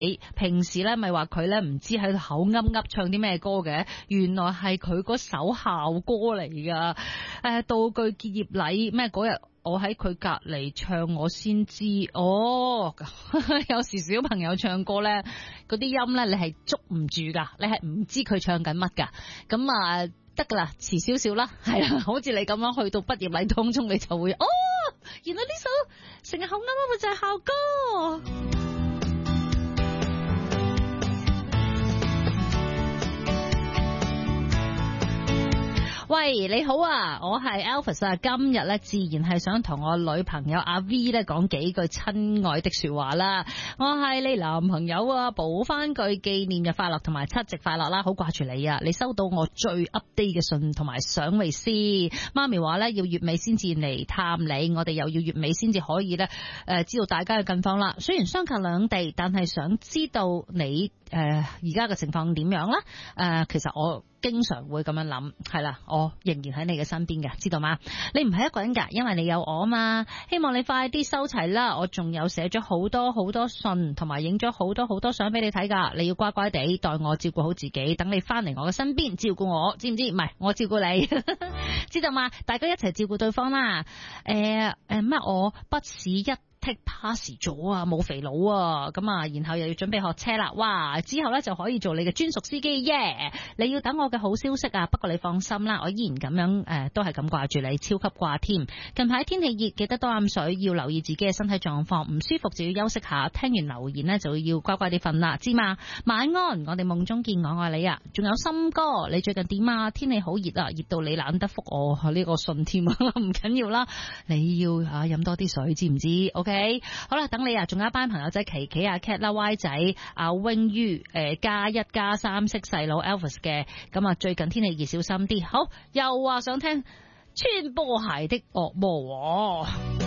平時咧咪話佢咧唔知喺度口噏噏唱啲咩歌嘅，原來係佢嗰首校歌嚟噶。道具結業禮咩嗰日，我喺佢隔籬唱，我先知哦。有時小朋友唱歌咧，嗰啲音咧你係捉唔住噶，你係唔知佢唱緊乜噶。咁啊得噶啦，遲少少啦，係啦，好似你咁樣去到畢業禮當中，你就會哦，原來呢首成日口噏噏嘅就係校歌。喂，你好啊，我係 Alvis 啊，今日咧自然係想同我女朋友阿 V 咧講幾句親愛的說話啦。我係你男朋友啊，補翻句紀念日快樂同埋七夕快樂啦，好掛住你啊！你收到我最 update 嘅信同埋相未先？媽咪話咧要月尾先至嚟探你，我哋又要月尾先至可以咧知道大家嘅近況啦。雖然相隔兩地，但係想知道你而家嘅情況點樣啦？其實我經常會咁樣諗，係啦，我仍然喺你嘅身邊嘅，知道嗎？你唔係一個人噶，因為你有我嘛。希望你快啲收齊啦，我仲有寫咗好多好多信，同埋影咗好多好多相俾你睇噶。你要乖乖地代我照顧好自己，等你翻嚟我嘅身邊照顧我，知唔知？唔係我照顧你，知道嗎？大家一齊照顧對方啦。乜我筆試一take pass 咗啊，冇肥佬啊，咁啊，然後又要準備學車啦，哇！之後咧就可以做你嘅專屬司機耶！你要等我嘅好消息啊，不過你放心啦，我依然咁樣都係咁掛住你，超級掛添。近排天氣熱，記得多飲水，要留意自己嘅身體狀況，唔舒服就要休息下。聽完留言呢，就要乖乖啲瞓啦，知嘛？晚安，我哋夢中見，我愛你啊！仲有森哥，你最近點啊？天氣好熱啊，熱到你懶得覆我呢個信添啊，唔緊要啦，你要飲多啲水，知唔知 ？OK。好啦，等你啊，仲有一班朋友仔，琪琪啊、Cat 啦、Y 仔、阿 Wing Yu、加一加三識細佬 Alvis 嘅，咁啊最近天氣熱，小心啲。好，又話想聽穿波鞋的惡魔。